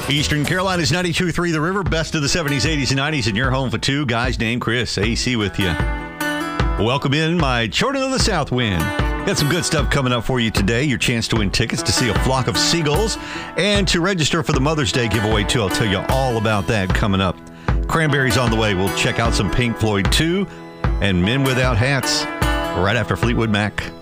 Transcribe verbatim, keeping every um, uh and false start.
Eastern Carolina's ninety-two point three The River, best of the seventies, eighties, and nineties, and your home for two guys named Chris. A C with you. Welcome in my Children of the South Wind. Got some good stuff coming up for you today. Your chance to win tickets to see a flock of seagulls and to register for the Mother's Day giveaway, too. I'll tell you all about that coming up. Cranberries on the way. We'll check out some Pink Floyd, too, and Men Without Hats right after Fleetwood Mac.